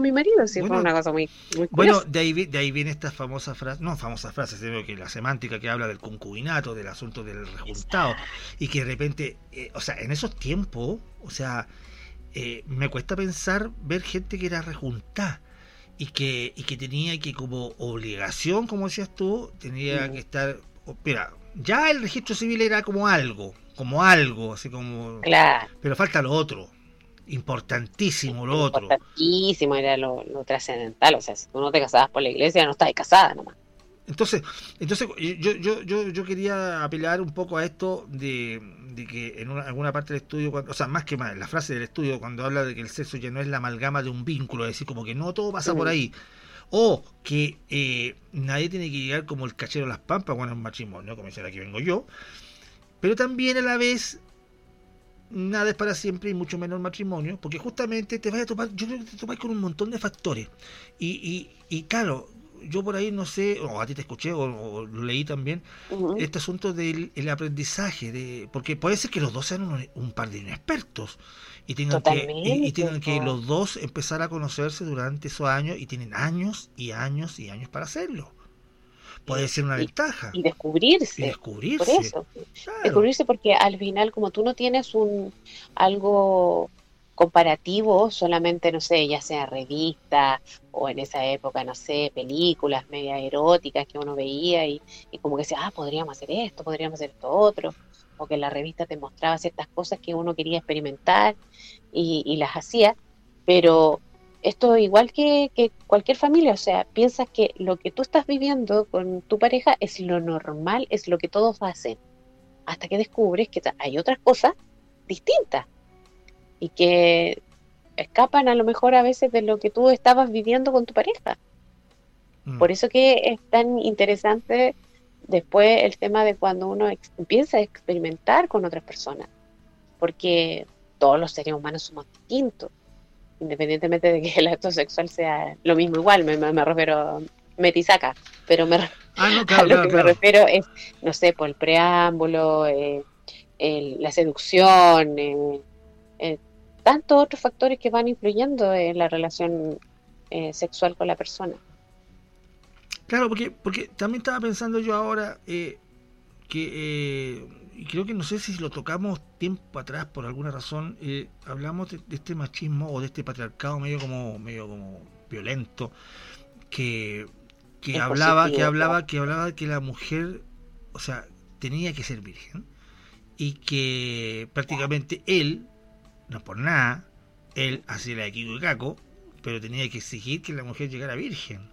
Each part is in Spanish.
con mi marido, sí, fue Bueno, una cosa muy, muy bueno, curiosa. de ahí viene esta famosa frase, no famosa frase, sino que la semántica que habla del concubinato, del asunto del rejuntado, Exacto. y que de repente, o sea, en esos tiempos, o sea, me cuesta pensar ver gente que era rejuntada y que tenía que como obligación, como decías tú, tenía que Mm, estar, mira, ya el registro civil era como algo, así como, claro, pero falta lo otro, importantísimo lo otro. importantísimo, era lo trascendental, o sea, si tú no te casabas por la iglesia, no estabas casada nomás. Entonces, entonces yo quería apelar un poco a esto de que en alguna parte del estudio, o sea, más que más, la frase del estudio, cuando habla de que el sexo ya no es la amalgama de un vínculo, es decir, como que no todo pasa por Mm, ahí, o que nadie tiene que llegar como el cachero a las pampas cuando es un matrimonio, como dice aquí vengo yo, pero también a la vez nada es para siempre y mucho menos el matrimonio, porque justamente te vas a topar, yo creo que te topas con un montón de factores. Y claro, yo por ahí no sé, o a ti te escuché, o lo leí también, ujú. este asunto del el aprendizaje, porque puede ser que los dos sean un par de inexpertos y Totalmente, tengan que po. los dos empezar a conocerse durante esos años y tienen años y años y años para hacerlo. Puede ser una Y, ventaja y y descubrirse, por descubrirse. eso, Claro. descubrirse porque al final como tú no tienes un algo comparativo, solamente, no sé, ya sea revista o en esa época, no sé, películas media eróticas que uno veía y como que decía, ah, podríamos hacer esto otro, o que la revista te mostraba ciertas cosas que uno quería experimentar y las hacía, pero esto igual que cualquier familia, o sea, piensas que lo que tú estás viviendo con tu pareja es lo normal, es lo que todos hacen, hasta que descubres que hay otras cosas distintas y que escapan a lo mejor a veces de lo que tú estabas viviendo con tu pareja. Mm. Por eso que es tan interesante después el tema de cuando uno empieza a experimentar con otras personas, porque todos los seres humanos somos distintos independientemente de que el acto sexual sea lo mismo igual, me refiero a metisaca, pero Ah, no, a claro, lo claro, que me claro. refiero es, no sé, por el preámbulo, la seducción, eh, tantos otros factores que van influyendo en la relación sexual con la persona. Claro, porque también estaba pensando yo ahora que, y creo que no sé si lo tocamos tiempo atrás por alguna razón, hablamos de este machismo o de este patriarcado medio como violento, que, Impositivo, claro. que hablaba que la mujer, o sea, tenía que ser virgen y que prácticamente él, no por nada, él hacía la de Kiko y Caco, pero tenía que exigir que la mujer llegara virgen.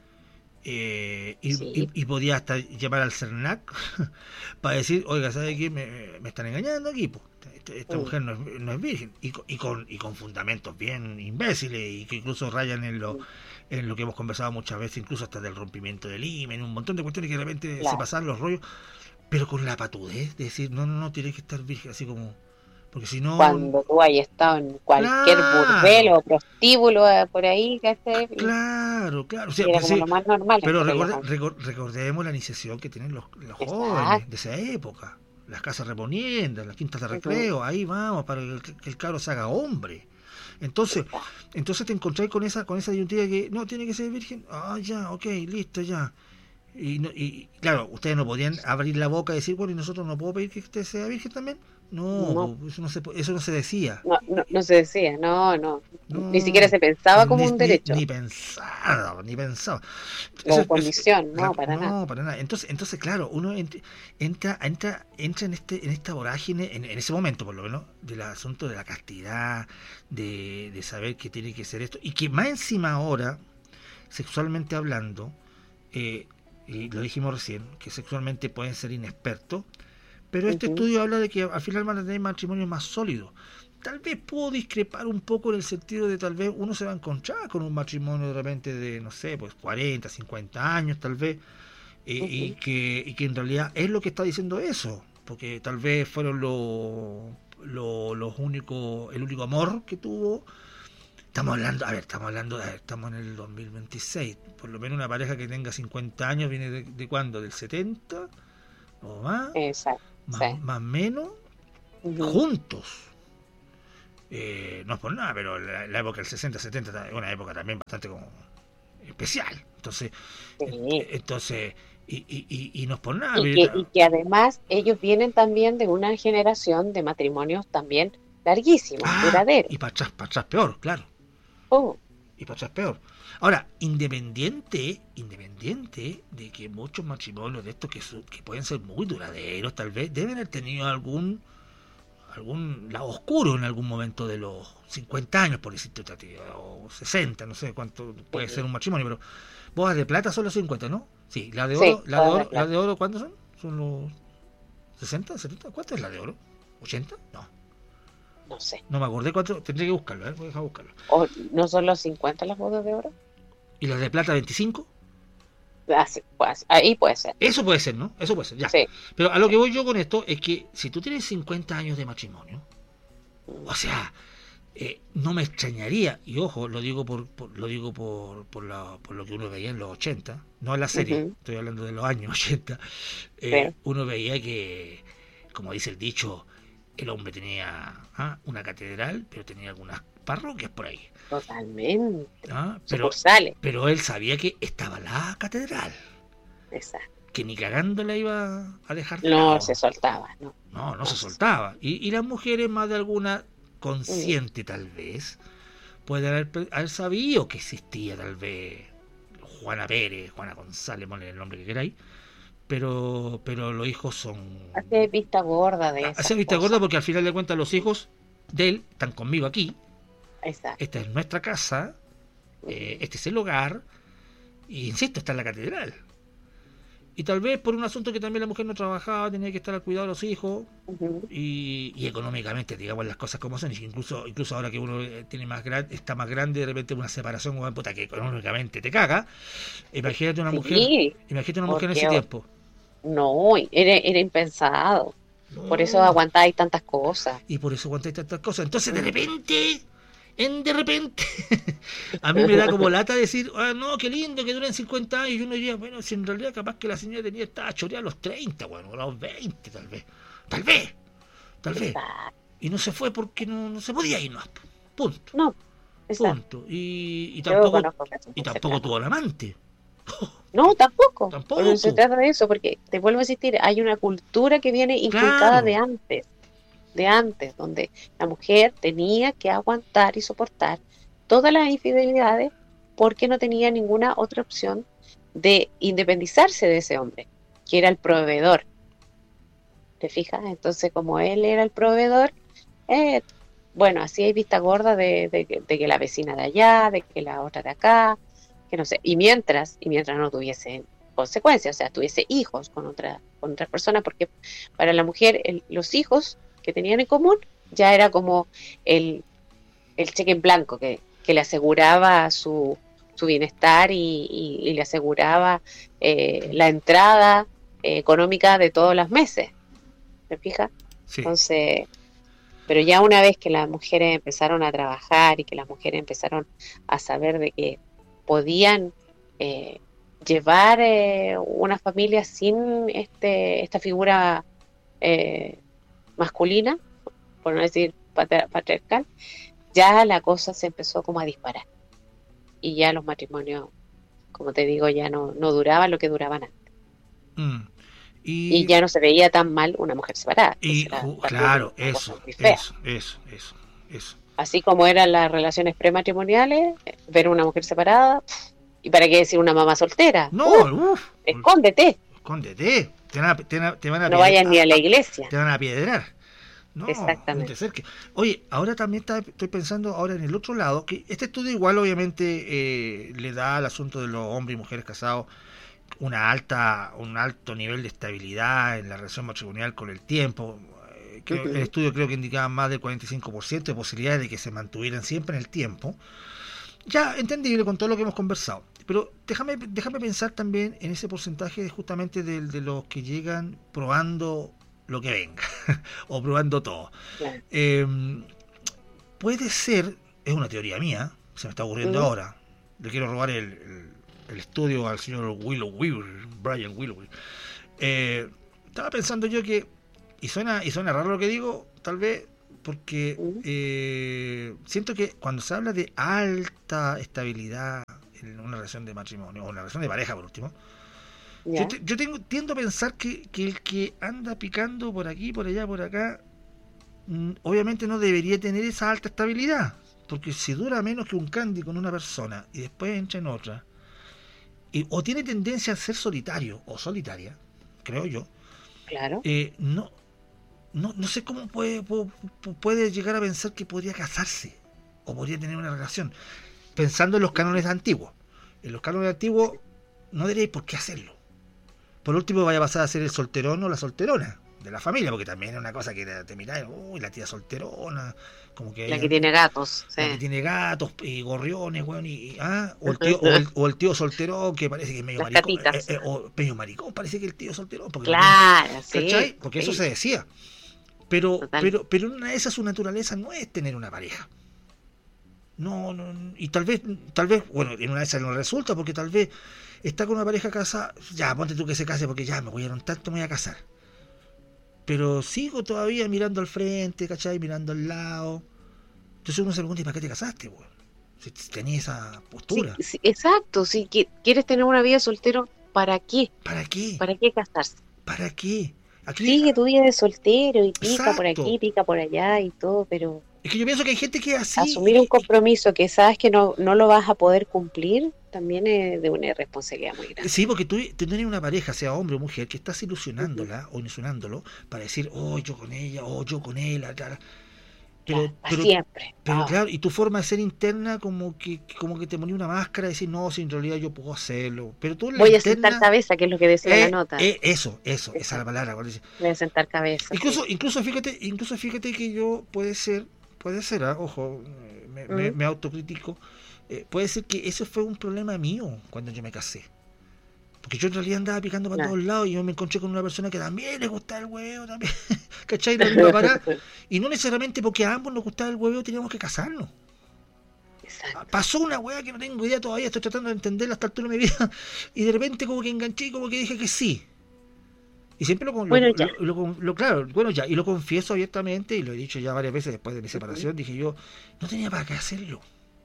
Sí, Y podía hasta llamar al CERNAC para decir, oiga, ¿sabe qué? Me están engañando aquí, po. Esta mm, mujer no es virgen. Y con fundamentos bien imbéciles y que incluso rayan mm, en lo que hemos conversado muchas veces, incluso hasta del rompimiento del himen, un montón de cuestiones que de repente se claro. pasan los rollos, pero con la patudez de decir, no, tiene que estar virgen, así como, porque si no, Cuando tú hayas estado en cualquier burdel claro, o prostíbulo por ahí, ¿cachai? claro. O Y sea, era pues como sí, lo más normal en pero tu relación. recordemos la iniciación que tienen los jóvenes Exacto. de esa época. Las casas reponiendas, las quintas de Ujú, recreo, ahí vamos, para que el cabro se haga hombre. Entonces, exacto. entonces te encontráis con esa disyuntiva que no tiene que ser virgen. Ah, ya, ok, listo, ya. Y claro, ustedes no podían abrir la boca y decir, bueno, y nosotros no podemos pedir que usted sea virgen también. No, No, eso no se decía. no se decía, no, ni siquiera No, se pensaba como un derecho ni pensaba, ni pensaba. o condición, no, para nada. No, para nada. Entonces, claro, uno entra en esta vorágine, en ese momento por lo menos, del asunto de la castidad, de saber que tiene que ser esto, y que más encima ahora, sexualmente hablando, eh, y lo dijimos recién, que sexualmente pueden ser inexpertos, pero este Ujú, estudio habla de que al final van a tener matrimonios más sólidos. Tal vez puedo discrepar un poco en el sentido de tal vez uno se va a encontrar con un matrimonio de repente de, no sé, pues 40, 50 años tal vez, ujú. y que en realidad es lo que está diciendo eso, porque tal vez fueron los únicos, el único amor que tuvo. Estamos hablando, a ver, estamos en el 2026, por lo menos una pareja que tenga 50 años viene de cuándo, del 70 o más, Exacto, sí. más menos, Ujú. juntos. No es por nada, pero la época del 60-70 es una época también bastante como especial. Entonces, Sí. entonces y no es por nada, Y que además ellos vienen también de una generación de matrimonios también larguísimos, duraderos. y para atrás peor, claro. Oh, Y para atrás peor. Ahora, independiente de que muchos matrimonios de estos que pueden ser muy duraderos, tal vez, deben haber tenido algún lado oscuro en algún momento de los 50 años, por decirte otra tía, o 60, no sé cuánto puede ser sí, un matrimonio, pero bodas de plata son los 50, ¿no? Sí, sí, toda la la plata. de oro, ¿cuántos son? ¿Son los 60, 70? ¿Cuánto es la de oro? ¿80? No, No sé. no me acordé cuánto, tendré que buscarlo, voy a dejar buscarlo. ¿O no son los 50 las bodas de oro? ¿Y las de plata 25? Pues, ahí puede ser. Eso puede ser, ¿no? Eso puede ser, ya. Sí. Pero a lo que voy yo con esto es que si tú tienes 50 años de matrimonio, Mm, o sea, no me extrañaría, y ojo, lo digo por lo que uno veía en los 80, no en la serie, ujú, estoy hablando de los años 80, sí, uno veía que, como dice el dicho, el hombre tenía una catedral, pero tenía algunas parroquias por ahí. totalmente. ¿Ah? Sucursales. Pero él sabía que estaba la catedral, Exacto. que ni cagando la iba a dejar de No se lado. soltaba, no. No, no No se se soltaba. Y las mujeres, más de alguna, soltaba. consciente tal vez, puede haber sabido que existía tal vez Juana Pérez, Juana González, ponle el nombre que queráis, pero los hijos son... Hace vista gorda de Hace esas vista gorda cosas. porque al final de cuentas los hijos de él están conmigo aquí, esta Exacto. es nuestra casa, Ujú, este es el hogar, y insisto, está en la catedral. Y tal vez por un asunto que también la mujer no trabajaba, tenía que estar al cuidado de los hijos, ujú. y económicamente, digamos las cosas como son, incluso ahora que uno tiene está más grande, de repente una separación, una puta que económicamente te caga. Imagínate una mujer, Sí, imagínate una mujer en ese porque tiempo. no, era impensado. Por eso No, aguantáis tantas cosas. y por eso aguantáis tantas cosas. Entonces Mm. de repente, a mí me da como lata decir, no, qué lindo que duren 50 años. Y uno diría, bueno, si en realidad capaz que la señora estaba choreada a los 30, bueno, a los 20 tal vez. Tal vez, tal vez. Exacto. Y no se fue porque no se podía ir más. Punto. No, exacto. Punto. Yo conozco casos Y que se tampoco trata. tuvo un amante. No, tampoco. Pero se Tampoco. trata de eso, porque te vuelvo a insistir, hay una cultura que viene inculcada Claro. de antes, donde la mujer tenía que aguantar y soportar todas las infidelidades porque no tenía ninguna otra opción de independizarse de ese hombre, que era el proveedor. ¿Te fijas? Entonces, como él era el proveedor, eh, bueno, así hay vista gorda de que la vecina de allá, de que la otra de acá, que no sé, y mientras no tuviese consecuencias, o sea, tuviese hijos con otra persona, porque para la mujer los hijos que tenían en común ya era como el, el cheque en blanco que le aseguraba su bienestar y le aseguraba la entrada económica de todos los meses, ¿te fijas? Sí. Entonces, pero ya una vez que las mujeres empezaron a trabajar y que las mujeres empezaron a saber de que podían eh, llevar una familia sin esta figura eh, masculina, por no decir patriarcal, ya la cosa se empezó como a disparar. Y ya los matrimonios, como te digo, ya no duraban lo que duraban antes. Mm. Y Y, ya no se veía tan mal una mujer separada, que eso era también claro, una cosa muy fea. eso. Así como eran las relaciones prematrimoniales, ver una mujer separada, y para qué decir una mamá soltera, No, uff, escóndete, escóndete. Te van a no vayas ni a la iglesia. te van a piedrar. No, no te Exactamente. acerques. Oye, ahora también estoy pensando ahora en el otro lado, que este estudio igual obviamente le da al asunto de los hombres y mujeres casados un alto nivel de estabilidad en la relación matrimonial con el tiempo. El Ujú. estudio creo que indicaba más del 45% de posibilidades de que se mantuvieran siempre en el tiempo. Ya, entendible con todo lo que hemos conversado. Pero déjame pensar también en ese porcentaje justamente de los que llegan probando lo que venga, o probando todo. Claro. Eh, puede ser, es una teoría mía, se me está ocurriendo Ujú. ahora. Le quiero robar el estudio al señor Willow Weaver, Brian Willow. Estaba pensando yo que, y suena raro lo que digo, tal vez porque ¿Mm? siento que cuando se habla de alta estabilidad en una relación de matrimonio o una relación de pareja por último, ¿Ya? tiendo a pensar que el que anda picando por aquí, por allá, por acá, obviamente no debería tener esa alta estabilidad, porque si dura menos que un candy con una persona y después entra en otra, o tiene tendencia a ser solitario o solitaria, creo yo, Claro. no, no sé cómo puede llegar a pensar que podría casarse o podría tener una relación, pensando en los cánones antiguos. En los cánones antiguos no debería por qué hacerlo. Por último vaya a pasar a ser el solterón o la solterona de la familia, porque también es una cosa que te mirás, uy, la tía solterona, como que La hay que tiene gatos, sí. la que tiene gatos y gorriones, bueno, o el tío o el tío solterón que parece que es medio Las maricón, catitas. o medio maricón, parece que el tío solterón, porque también, Claro, sí, ¿cachai? Porque eso sí, se decía. Pero en una de esas su naturaleza no es tener una pareja. No, y tal vez, bueno, en una de esas no resulta, porque tal vez está con una pareja casada, ya, ponte tú que se case, porque ya me voy a tanto, me voy a casar. Pero sigo todavía mirando al frente, ¿cachai? Mirando al lado. Entonces uno se pregunta, ¿y para qué te casaste, weón? Si tenías esa sí, postura. sí, exacto. Si quieres tener una vida soltero, ¿para qué? ¿Para qué? ¿Para qué casarse? ¿Para qué? Aquí, Sigue tu vida de soltero y pica por exacto. aquí, pica por allá y todo, pero Es que yo pienso que hay gente que es así asumir un compromiso que sabes que no lo vas a poder cumplir también es de una irresponsabilidad muy grande. sí, porque tú tienes una pareja, sea hombre o mujer, que estás Ujú. ilusionándola o ilusionándolo para decir, oh, yo con ella, oh, yo con él, tal. Claro, Pero, para pero, siempre. pero claro, y tu forma de ser interna como que te ponía una máscara y decir, no, si en realidad yo puedo hacerlo. Pero tú en la Voy a sentar interna, cabeza, que es lo que decía la nota. esa es la Exacto. palabra. Voy a sentar cabeza, sí. Incluso fíjate que yo puede ser, ojo, Mm. me autocritico, puede ser que eso fue un problema mío cuando yo me casé. Porque yo en realidad andaba picando para Claro. todos lados y yo me encontré con una persona que también le gustaba el huevo, también, ¿cachai? La misma parada. Y no necesariamente porque a ambos nos gustaba el huevo teníamos que casarnos. Exacto. Pasó una hueá que no tengo idea todavía, estoy tratando de entenderla hasta altura de mi vida. Y de repente como que enganché y como que dije que sí. Y siempre Bueno, ya. claro, bueno, ya, y lo confieso abiertamente, y lo he dicho ya varias veces después de mi Ujú. separación, dije yo, no tenía para qué hacerlo.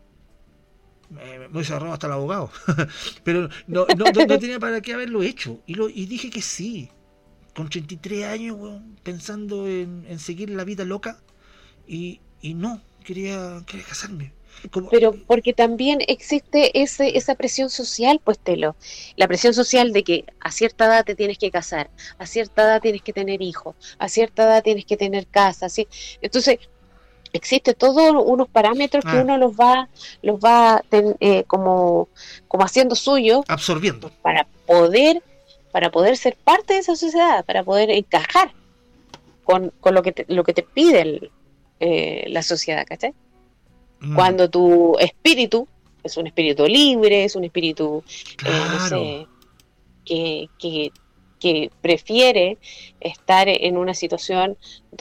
Me hubiese ahorrado hasta el abogado. Pero no tenía para qué haberlo hecho. Y dije que sí. Con 33 años, weón, pensando en seguir la vida loca. Y no, quería casarme. Como, Pero porque también existe esa presión social, pues Telo, la presión social de que a cierta edad te tienes que casar, a cierta edad tienes que tener hijos, a cierta edad tienes que tener casa, ¿sí? Entonces, existe todos unos parámetros que ah, uno como haciendo suyo absorbiendo. para poder ser parte de esa sociedad, para poder encajar con lo que te pide la sociedad, ¿cachai? Mm, Cuando tu espíritu es un espíritu libre, es un espíritu, no claro. sé, que, que, que prefiere estar en una situación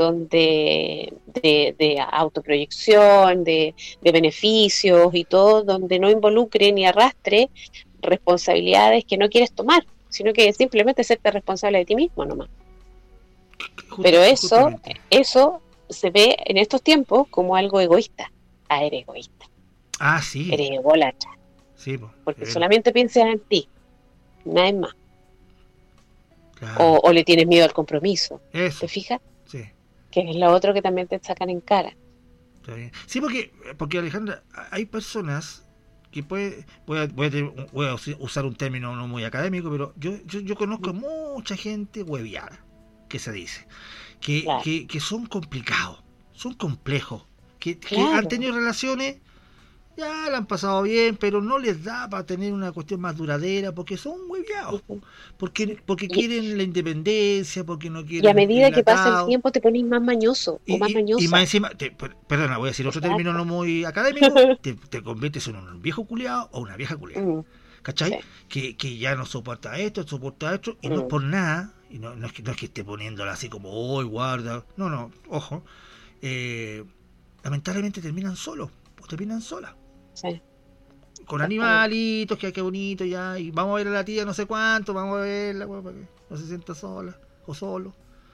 de autoproyección, de beneficios y todo, donde no involucre ni arrastre responsabilidades que no quieres tomar, sino que simplemente serte responsable de ti mismo nomás. Pero Justamente. eso se ve en estos tiempos como algo egoísta. Ah, eres egoísta, Ah, sí. eres ególatra, Sí, pues, porque solamente piensas en ti, nada más. claro. O le tienes miedo al compromiso. ¿Te Eso, fijas? sí. Que es lo otro que también te sacan en cara. Está bien. Sí, porque Alejandra, hay personas que voy a usar un término no muy académico, pero yo conozco a mucha gente hueviada, que se dice, Claro, que son complicados, son complejos, que han claro. tenido relaciones, ya la han pasado bien, pero no les da para tener una cuestión más duradera, porque son hueviados, Ujú. porque Y, quieren la independencia, porque no y a quieren medida el que pasa el atado. tiempo te pones más mañoso o más Y más mañosa. encima, perdona, voy a decir otro término Exacto. no muy académico, te conviertes en un viejo culiado o una vieja culiada. Mm, ¿Cachai? sí. Que ya no soporta esto, y no es Mm. por nada, y no es que esté poniéndola así como, hoy guarda, no, ojo, eh, lamentablemente terminan solos, o terminan solas, Sí, con exactamente. animalitos, que qué bonito ya, y vamos a ver a la tía no sé cuánto, vamos a verla, para que no se sienta sola, o solo.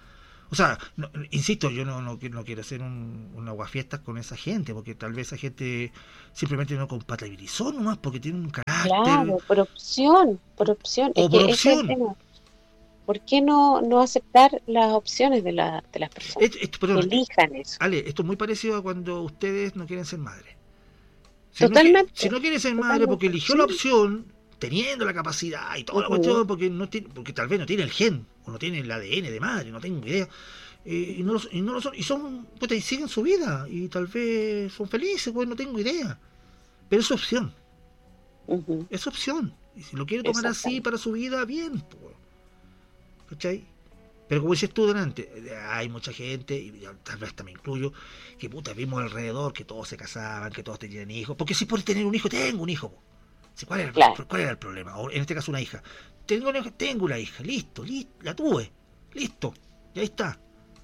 O sea, insisto, yo no quiero hacer un aguafiestas con esa gente, porque tal vez esa gente simplemente no compatibilizó nomás porque tiene un carácter Claro, por opción. Es o por que ese es el opción. tema. ¿Por qué no aceptar las opciones de las personas? Que Perdón, elijan eso. Ale, esto es muy parecido a cuando ustedes no quieren ser madres. Si Totalmente, no quiere ser madre porque totalmente. eligió la Sí. opción, teniendo la capacidad y toda la Ujú, cuestión, porque no tiene, porque tal vez no tiene el gen, o no tiene el ADN de madre, no tengo idea, y no lo son, y son, puta, y siguen su vida, y tal vez son felices, pues no tengo idea. Pero ujú, es opción. Y si lo quiere tomar así exactamente. para su vida, bien, pues, ¿cachai? Pero como dices tú delante, hay mucha gente, y tal vez hasta me incluyo, que puta, vimos alrededor que todos se casaban, que todos tenían hijos. Porque si por tener un hijo, tengo un hijo. Sí, Claro. cuál era el problema? O en este caso una hija. Tengo una hija, listo, la tuve, listo, y ahí está.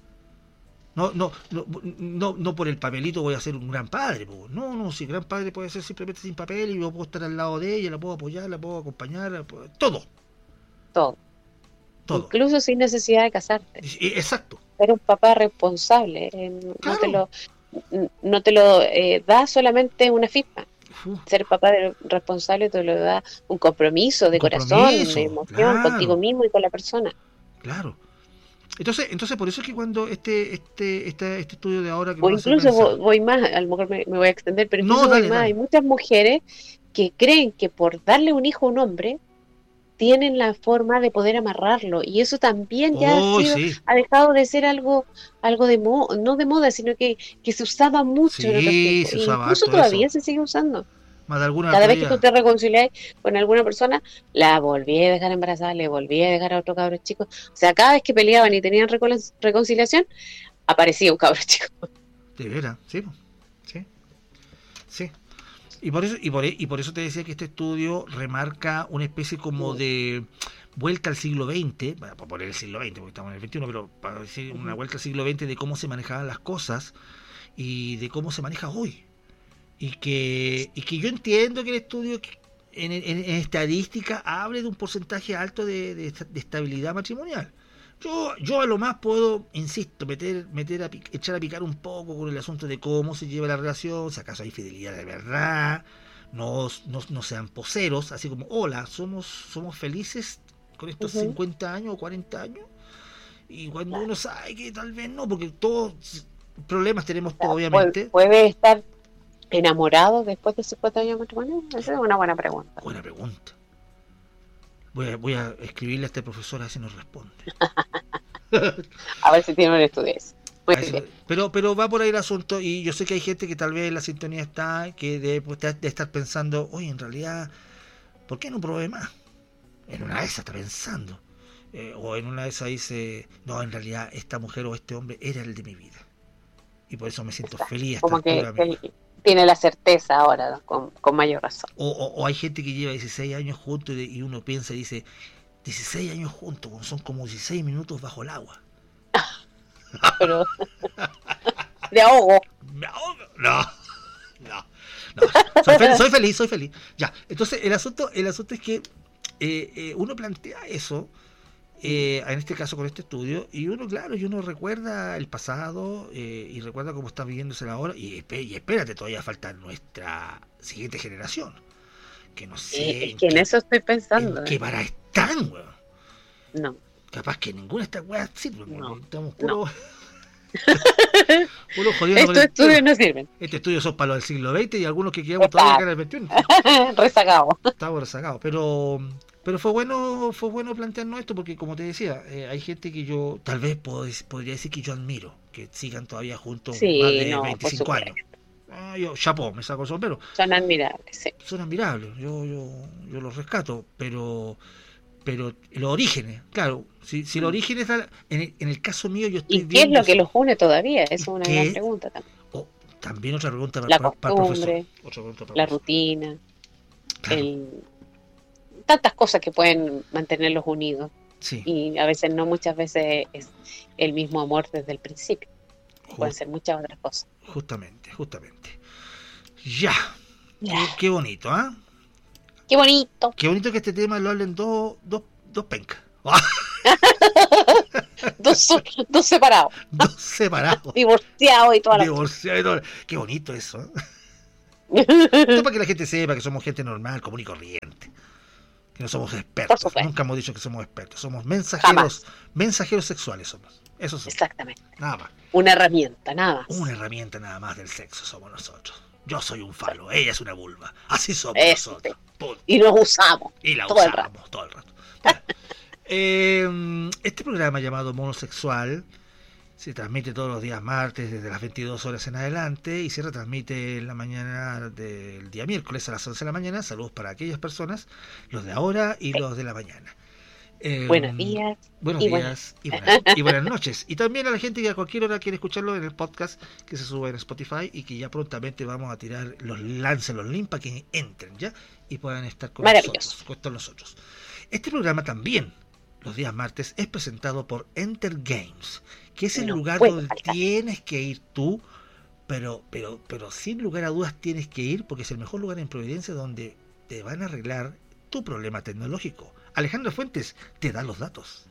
No por el papelito voy a ser un gran padre. No, si gran padre puede ser simplemente sin papel y yo puedo estar al lado de ella, la puedo apoyar, la puedo acompañar, todo, Todo. todo. Incluso sin necesidad de casarte. Exacto, Ser un papá responsable. claro. No te lo da solamente una FIFA. Uf, Ser papá responsable te lo da un compromiso un de corazón, de compromiso, emoción contigo claro, mismo y con la persona. claro. Entonces por eso es que cuando este estudio de ahora que O nos hace incluso pensar. voy más, a lo mejor me voy a extender, pero No, incluso voy dale, más. Hay dale. muchas mujeres que creen que por darle un hijo a un hombre tienen la forma de poder amarrarlo y eso también ya Oh, sí, ha dejado de ser algo de moda, no de moda, sino que se usaba mucho en otros sí, tiempos se e usaba incluso harto eso. todavía se sigue usando. Más de alguna Cada vez que tú actualidad. te reconcilias con alguna persona, la volví a dejar embarazada, le volví a dejar a otro cabro chico. O sea, cada vez que peleaban y tenían reconciliación, aparecía un cabro chico. De veras, sí, sí, sí. Y por eso te decía que este estudio remarca una especie como de vuelta al siglo XX, bueno, por poner el siglo XX, porque estamos en el XXI, pero para decir una vuelta al siglo XX de cómo se manejaban las cosas y de cómo se maneja hoy. Y que yo entiendo que el estudio en estadística hable de un porcentaje alto de estabilidad matrimonial. Yo a lo más puedo, insisto, echar a picar un poco con el asunto de cómo se lleva la relación, si acaso hay fidelidad de verdad, no sean poseros, así como, hola, somos felices con estos Ujú. 50 años o 40 años, y cuando uno sabe que tal vez no, porque todos problemas tenemos todos, obviamente. ¿Puede estar enamorado después de 50 años de matrimonio? Esa es una buena pregunta. Buena pregunta. Voy a escribirle a este profesor a ver si nos responde. A ver si tiene un estudio de eso. Muy bien. Pero va por ahí el asunto y yo sé que hay gente que tal vez en la sintonía está, que de estar pensando, oye, en realidad, ¿por qué no probé más? En una de esas está pensando. O en una de esas dice, no, en realidad esta mujer o este hombre era el de mi vida. Y por eso me siento Está. feliz a esta Como altura, que amigo. él tiene la certeza ahora, ¿no? Con mayor razón. O hay gente que lleva 16 años juntos y uno piensa y dice, 16 años juntos, son como 16 minutos bajo el agua. Pero de ahogo. Me ahogo. No. Soy feliz. Ya, entonces el asunto es que uno plantea eso, en este caso con este estudio, y uno recuerda el pasado y recuerda cómo está viviéndose la hora, y espérate, todavía falta nuestra siguiente generación, que no sé Es que en eso estoy en pensando. qué para están, weón. No, Capaz que ninguna de estas weas sirve, no, estamos no. puros jodiendo con Estos el estudios tema. no sirven. Este estudio son para los del siglo XX y algunos que quedamos todavía acá Está en el XXI. rezagado. Estaba rezagado, pero fue bueno plantearnos esto porque como te decía, hay gente que yo tal vez podría decir que yo admiro, que sigan todavía juntos más Sí, de no, por 25 supuesto. años. Yo, chapó, me saco el sombrero. Son admirables, sí. Son admirables, yo los rescato, pero los orígenes, claro, si los orígenes, en el caso mío yo estoy ¿Y qué es viendo lo que eso. los une todavía? Esa ¿Y es una gran qué? pregunta también. Oh, también otra pregunta La para el profesor. costumbre, Otra pregunta para el la profesor. rutina, Claro, el, tantas cosas que pueden mantenerlos unidos. sí, Y a veces no, muchas veces es el mismo amor desde el principio. Pueden ju- ser muchas otras cosas. justamente. Ya, Ya. qué bonito, ¿ah? ¡Qué bonito! Qué bonito que este tema lo hablen dos pencas. Dos separados. Dos separados. Divorciados y toda la... Divorciados y todo. Qué bonito eso. Esto para que la gente sepa que somos gente normal, común y corriente. Que no somos expertos. Nunca hemos dicho que somos expertos. Somos mensajeros. Jamás. Mensajeros sexuales somos. Eso somos. Exactamente. Nada más. Una herramienta, nada más. Una herramienta nada más del sexo somos nosotros. Yo soy un falo, ella es una vulva. Así somos nosotros. Y nos usamos. Y la usamos todo el rato. Bueno, este programa llamado Monosexual se transmite todos los días martes desde las 22 horas en adelante y se retransmite en la mañana del día miércoles a las 11 de la mañana. Saludos para aquellas personas, los de ahora y los de la mañana. Buenos días. Buenos días y buenas noches. Y también a la gente que a cualquier hora quiere escucharlo en el podcast que se sube en Spotify y que ya prontamente vamos a tirar los links para que entren ya y puedan estar con nosotros. Este programa también, los días martes, es presentado por Enter Games, que es el lugar donde tienes que ir tú, pero sin lugar a dudas tienes que ir porque es el mejor lugar en Providencia donde te van a arreglar tu problema tecnológico. Alejandro Fuentes te da los datos.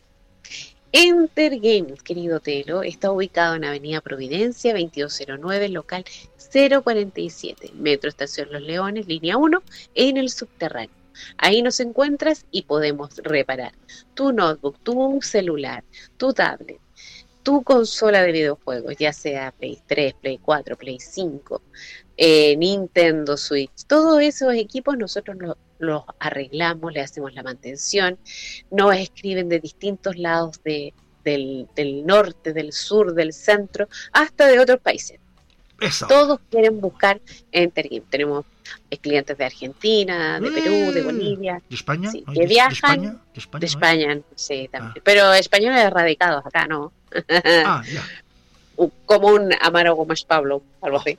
Enter Games, querido Telo, está ubicado en Avenida Providencia, 2209, local 047, Metro Estación Los Leones, línea 1, en el subterráneo. Ahí nos encuentras y podemos reparar tu notebook, tu celular, tu tablet, tu consola de videojuegos, ya sea Play 3, Play 4, Play 5, Nintendo Switch. Todos esos equipos nosotros los arreglamos, le hacemos la mantención, nos escriben de distintos lados del norte, del sur, del centro, hasta de otros países. Eso. Todos quieren buscar Enter Games. Tenemos clientes de Argentina, de Perú, de Bolivia. ¿De España? Sí, que viajan. ¿De España? Sí, también. Pero españoles radicados acá, ¿no? Ya. Como un Amaro Gómez Pablo, algo así.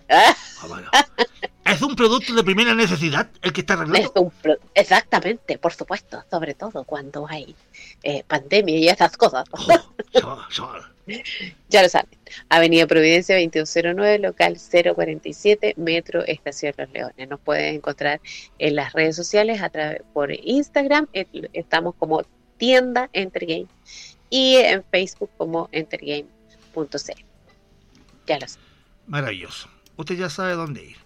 ¿Es un producto de primera necesidad el que está arreglando? Exactamente, por supuesto, sobre todo cuando hay pandemia y esas cosas. Ya lo saben. Avenida Providencia 2209, local 047, Metro Estación Los Leones. Nos pueden encontrar en las redes sociales por Instagram, estamos como tienda Entergame, y en Facebook como entergame.cl. Ya lo sé. Maravilloso. Usted ya sabe dónde ir.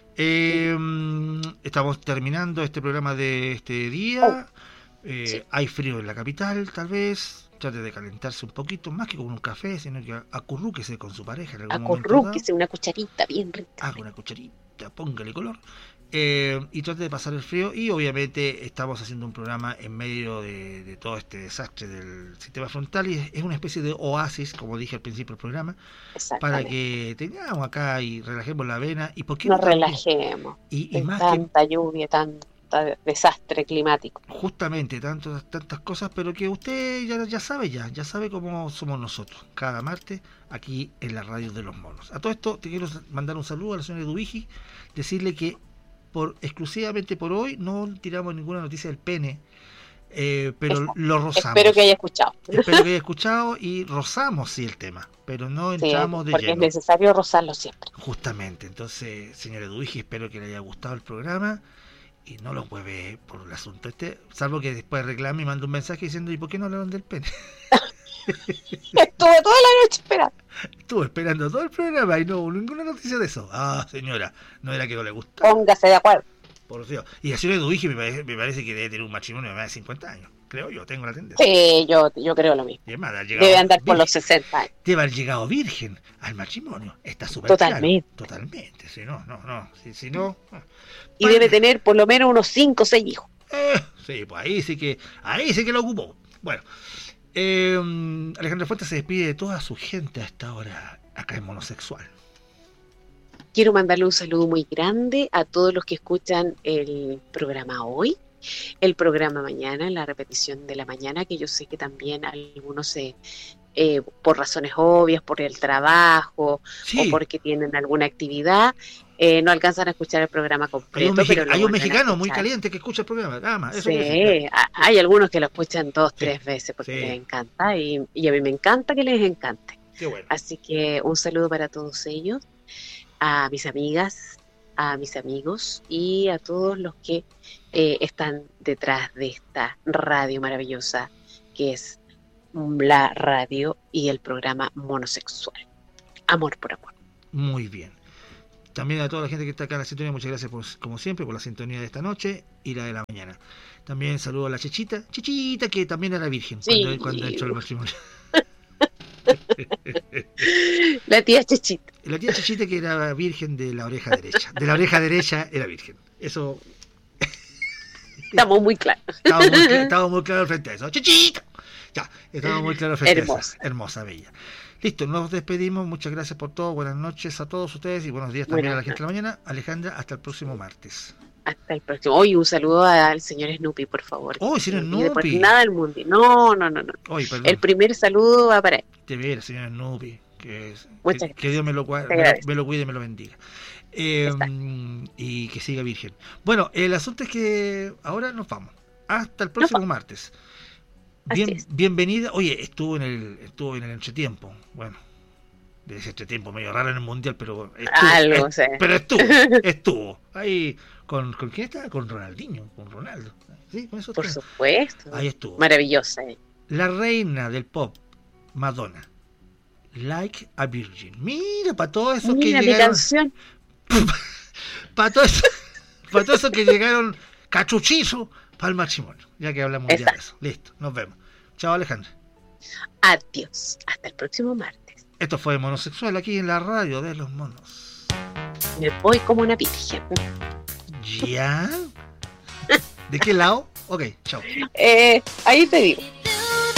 Estamos terminando este programa de este día. Sí. Hay frío en la capital, tal vez. Trate de calentarse un poquito, más que con un café, sino que acurrúquese con su pareja en algún momento. Acurrúquese una cucharita bien rica. Haga una cucharita, póngale color. Y trate de pasar el frío. Y obviamente estamos haciendo un programa en medio de todo este desastre del sistema frontal. Y es una especie de oasis, como dije al principio del programa, para que tengamos acá y relajemos la vena. ¿Y por qué nos relajemos? Y más tanta lluvia, tanta desastre climático. Justamente, tantas cosas, pero que usted ya sabe cómo somos nosotros. Cada martes, aquí en la radio de los monos. A todo esto, te quiero mandar un saludo a la señora Dubigi, decirle que exclusivamente por hoy no tiramos ninguna noticia del pene, pero lo rozamos. Espero que haya escuchado y rozamos sí el tema, pero no entramos de lleno. Porque es necesario rozarlo siempre. Justamente, entonces, señora Dubigi, espero que le haya gustado el programa y no lo mueve por el asunto salvo que después reclame y mande un mensaje diciendo ¿y por qué no hablaron del pene? Estuve toda la noche esperando. Estuve esperando todo el programa y no hubo ninguna noticia de eso. Señora, no era que no le gustaba. Póngase de acuerdo. Por Dios. Y la señora Dubigi me parece que debe tener un matrimonio de más de 50 años. Creo yo, tengo la tendencia. Sí, yo creo lo mismo. Además, debe andar por los 60 años. Debe haber llegado virgen al matrimonio. Está súper Totalmente. Claro. Totalmente. Si no. Si no. Y debe tener por lo menos unos 5 o 6 hijos. Sí, pues ahí sí que lo ocupó. Bueno. Alejandro Fuentes se despide de toda su gente a esta hora acá en Monosexual. Quiero mandarle un saludo muy grande a todos los que escuchan el programa hoy, el programa mañana, la repetición de la mañana, que yo sé que también algunos por razones obvias, por el trabajo o porque tienen alguna actividad, no alcanzan a escuchar el programa completo. Hay un mexicano muy caliente que escucha el programa, nada más. Sí, hay algunos que lo escuchan 2-3 veces porque les encanta y a mí me encanta que les encante. Qué bueno. Así que un saludo para todos ellos, a mis amigas, a mis amigos y a todos los que están detrás de esta radio maravillosa que es la radio y el programa Monosexual. Amor por amor. Muy bien. También a toda la gente que está acá en la sintonía, muchas gracias como siempre por la sintonía de esta noche y la de la mañana. También saludo a la Chechita, que también era virgen sí, cuando entró el matrimonio. La tía Chechita. La tía Chechita que era virgen de la oreja derecha. De la oreja derecha era virgen. Eso... Estamos muy claros. Estamos muy claros frente a eso. ¡Chechita! Ya, estamos muy claros frente a eso. Hermosa, bella. Listo, nos despedimos. Muchas gracias por todo. Buenas noches a todos ustedes y buenos días también a la gente de la mañana. Alejandra, hasta el próximo martes. Hasta el próximo. Hoy un saludo al señor Snoopy, por favor. Señor Snoopy. Nada del mundo. No. El primer saludo va para él. De veras, señor Snoopy. Que Dios me lo cuide y me lo bendiga. Y que siga virgen. Bueno, el asunto es que ahora nos vamos. Hasta el próximo martes. Bienvenida. Oye, estuvo en el entretiempo. Bueno, de ese entretiempo medio raro en el mundial, pero estuvo. Ahí con quién estaba, con Ronaldinho, con Ronaldo. Sí, con eso. Por supuesto. Ahí estuvo. Maravillosa. La reina del pop, Madonna. Like a Virgin. Mira, para todo eso que llegaron. Canción. para todo eso que llegaron cachuchizos para el matrimonio. Ya que hablamos ya de eso. Listo, nos vemos. Chao, Alejandra. Adiós. Hasta el próximo martes. Esto fue Monosexual aquí en la radio de los monos. Me voy como una virgen. ¿Ya? ¿De qué lado? Ok, chao. Ahí te digo.